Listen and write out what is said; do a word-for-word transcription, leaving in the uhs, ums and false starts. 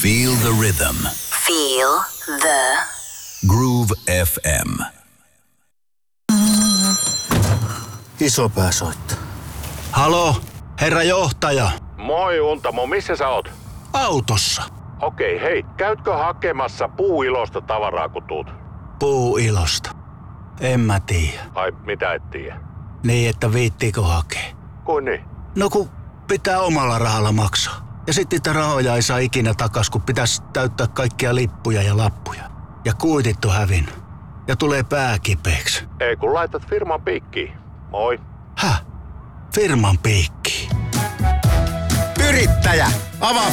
Feel the rhythm. Feel the Groove F M. Isopää soittaa. Halo, herra johtaja. Moi Untamo, missä sä oot? Autossa. Okei, hei, käytkö hakemassa puuilosta tavaraa kun tuut? Puuilosta. En mä tiedä. Ai, mitä et tiedä? Niin, että viittiikö hakea? Kuin niin? No kun pitää omalla rahalla maksaa. Ja sit niitä rahoja ei saa ikinä takas, kun pitäisi täyttää kaikkia lippuja ja lappuja. Ja kuitit on hävinnyt. Ja tulee pää kipeäksi. Ei kun laitat firman piikkiin. Moi. Häh? Firman piikki. Yrittäjä, avaa